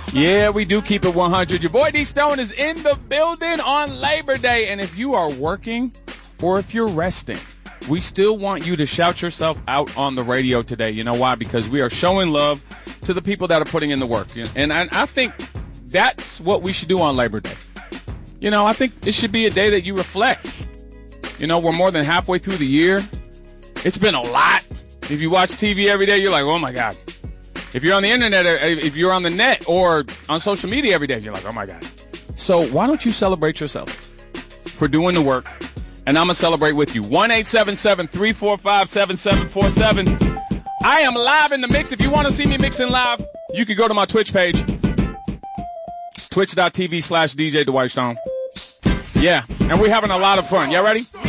Yeah, we do keep it 100. Your boy D Stone is in the building on Labor Day. And if you are working or if you're resting, we still want you to shout yourself out on the radio today. You know why? Because we are showing love to the people that are putting in the work. And I think that's what we should do on Labor Day. You know, I think it should be a day that you reflect. You know, we're more than halfway through the year. It's been a lot. If you watch TV every day, you're like, oh, my God. If you're on the internet, or if you're on the net or on social media every day, you're like, oh, my God. So why don't you celebrate yourself for doing the work? And I'm going to celebrate with you. 1-877-345-7747. I am live in the mix. If you want to see me mixing live, you can go to my Twitch page. Twitch.tv/DJ Dwight Stone. Yeah, and we're having a lot of fun. Y'all ready?